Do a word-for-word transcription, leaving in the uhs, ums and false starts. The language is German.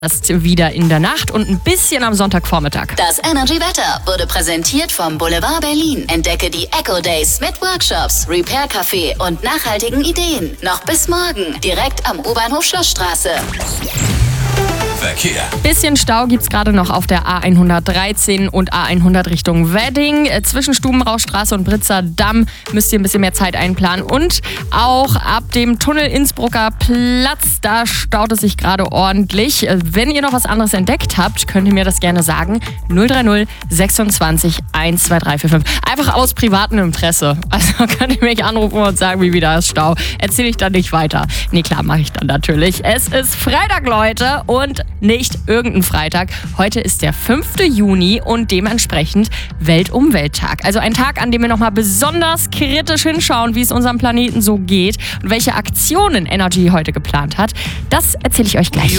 Erst wieder in der Nacht und ein bisschen am Sonntagvormittag. Das Energy-Wetter wurde präsentiert vom Boulevard Berlin. Entdecke die Eco Days mit Workshops, Repair-Café und nachhaltigen Ideen. Noch bis morgen, direkt am U-Bahnhof Schlossstraße. Verkehr. Bisschen Stau gibt's gerade noch auf der A hundertdreizehn und A hundert Richtung Wedding. Äh, Zwischen Stubenrauchstraße und Britzer Damm müsst ihr ein bisschen mehr Zeit einplanen. Und auch ab dem Tunnel Innsbrucker Platz, da staut es sich gerade ordentlich. Äh, Wenn ihr noch was anderes entdeckt habt, könnt ihr mir das gerne sagen. null drei null sechsundzwanzig eins zwei drei vier fünf. Einfach aus privatem Interesse. Also könnt ihr mich anrufen und sagen, wie wieder ist Stau. Erzähle ich dann nicht weiter. Nee, klar, mache ich dann natürlich. Es ist Freitag, Leute, und nicht irgendein Freitag. Heute ist der fünfte Juni und dementsprechend Weltumwelttag. Also ein Tag, an dem wir nochmal besonders kritisch hinschauen, wie es unserem Planeten so geht und welche Aktionen Energy heute geplant hat. Das erzähle ich euch gleich.